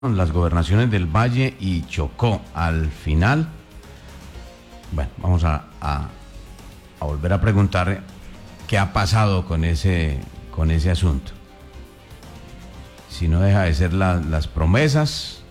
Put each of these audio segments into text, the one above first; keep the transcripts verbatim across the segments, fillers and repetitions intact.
las gobernaciones del Valle y Chocó. Al final, bueno, vamos a, a, a volver a preguntar qué ha pasado con ese, con ese asunto. Si no deja de ser la, las promesas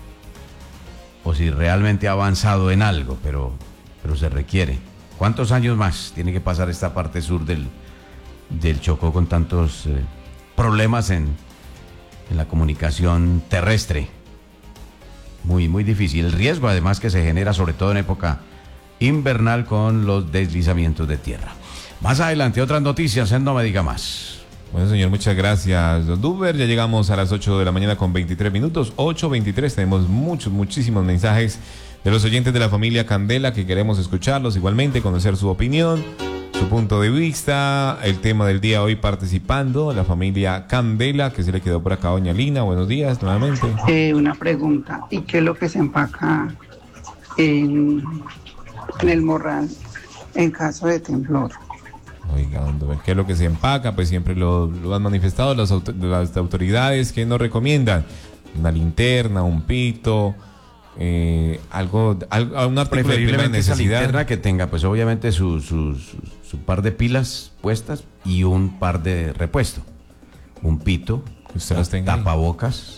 o si realmente ha avanzado en algo, pero, pero se requiere. ¿Cuántos años más tiene que pasar esta parte sur del, del Chocó con tantos eh, problemas en... en la comunicación terrestre? Muy, muy difícil. El riesgo además que se genera sobre todo en época invernal con los deslizamientos de tierra. Más adelante otras noticias en No Me Diga Más. Bueno, señor, muchas gracias, don Duber. Ya llegamos a las ocho de la mañana con veintitrés minutos, ocho veintitrés. Tenemos muchos, muchísimos mensajes de los oyentes de la familia Candela que queremos escucharlos igualmente, conocer su opinión, su punto de vista, el tema del día hoy participando, la familia Candela, que se le quedó por acá doña Lina. Buenos días nuevamente. Eh, una pregunta, ¿y qué es lo que se empaca en, en el morral en caso de temblor? Oiga, don Duber, ¿qué es lo que se empaca? Pues siempre lo, lo han manifestado las, auto, las autoridades que nos recomiendan. Una linterna, un pito, eh, algo, algo, un artículo de primera necesidad. Esa linterna que tenga, pues obviamente su, su, su, su par de pilas puestas y un par de repuesto. Un pito, que usted los tenga tapabocas,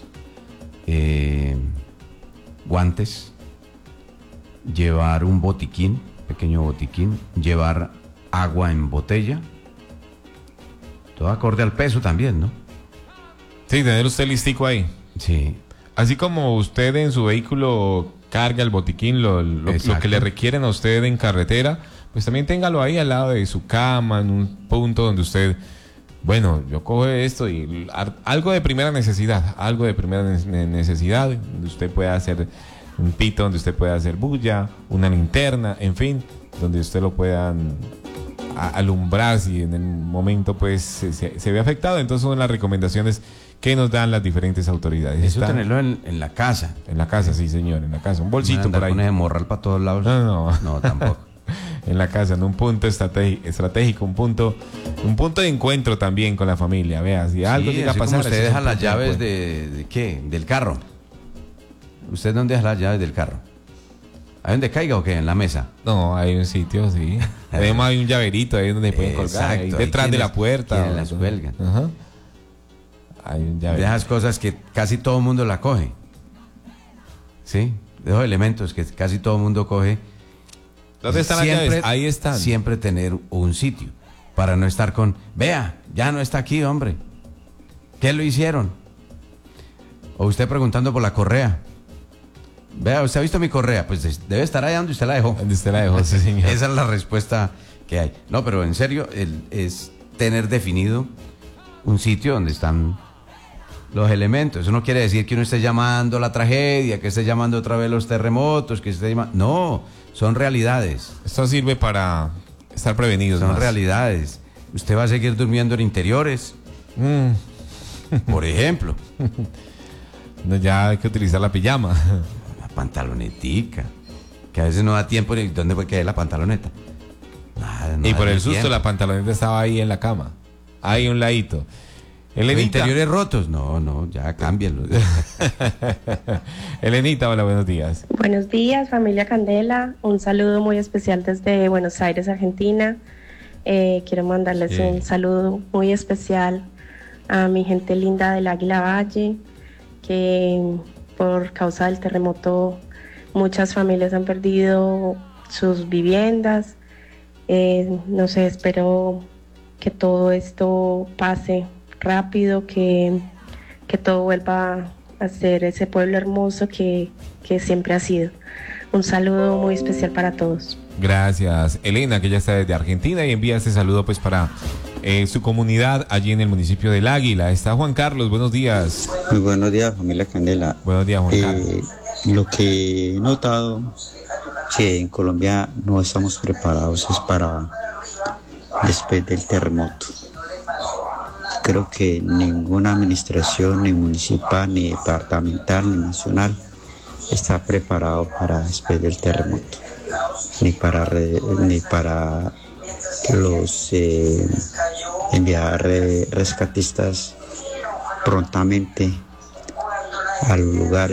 eh, guantes, llevar un botiquín, pequeño botiquín, llevar agua en botella, todo acorde al peso también, ¿no? Sí, tener usted listico ahí. Sí. Así como usted en su vehículo carga el botiquín, lo, lo, lo que le requieren a usted en carretera, pues también téngalo ahí al lado de su cama, en un punto donde usted, bueno, yo cojo esto y algo de primera necesidad, algo de primera necesidad, donde usted pueda hacer un pito, donde usted pueda hacer bulla, una linterna, en fin, donde usted lo puedan alumbrar si en el momento pues se, se, se ve afectado. Entonces son las recomendaciones que nos dan las diferentes autoridades. Eso Está, tenerlo en, en la casa. En la casa, sí señor, en la casa, un bolsito por ahí. ¿Pones de morral para todos lados? No, no, no, tampoco. En la casa, en un punto estratégico, un punto, un punto de encuentro también con la familia. Vea, si algo sí, llega a pasar. Usted deja las llaves de, de qué, del carro. ¿Usted dónde deja las llaves del carro? ¿Hay donde caiga o qué? ¿En la mesa? No, hay un sitio, sí. Además hay un llaverito ahí donde pueden colgar. Ahí detrás de la puerta. Las cuelgan. Ajá. Hay un llaverito. De esas cosas que casi todo el mundo la coge. Sí, de esos elementos que casi todo el mundo coge. ¿Dónde están las llaves? Ahí están. Siempre tener un sitio para no estar con, vea, ya no está aquí, hombre. ¿Qué lo hicieron? O usted preguntando por la correa. Vea, ¿usted ha visto mi correa? Pues debe estar allá donde usted la dejó. Donde usted la dejó, sí, señor. Esa es la respuesta que hay. No, pero en serio, el, es tener definido un sitio donde están los elementos. Eso no quiere decir que uno esté llamando la tragedia, que esté llamando otra vez los terremotos, que esté llamando... No, son realidades. Esto sirve para estar prevenidos. Son más. realidades. Usted va a seguir durmiendo en interiores, mm. por ejemplo. No, ya hay que utilizar la pijama. Pantalonetica, que a veces no da tiempo ni dónde puede caer la pantaloneta. Nada, no y por el susto tiempo. La pantaloneta estaba ahí en la cama, ahí un ladito. Elenita. Interiores rotos, no, no, ya cámbienlo. Elenita, hola, buenos días. Buenos días, familia Candela, un saludo muy especial desde Buenos Aires, Argentina. Eh, quiero mandarles sí. un saludo muy especial a mi gente linda del Águila Valle, que por causa del terremoto muchas familias han perdido sus viviendas. Eh, no sé, espero que todo esto pase rápido, que, que todo vuelva a ser ese pueblo hermoso que, que siempre ha sido. Un saludo muy especial para todos. Gracias, Elena, que ya está desde Argentina y envía ese saludo pues para eh, su comunidad allí en el municipio del Águila. Está Juan Carlos, buenos días. Muy buenos días, familia Candela. Buenos días, Juan eh, Carlos. Lo que he notado que en Colombia no estamos preparados es para después del terremoto. Creo que ninguna administración, ni municipal, ni departamental, ni nacional, está preparado para después del terremoto, ni para re, ni para los eh, enviar eh, rescatistas prontamente a los lugares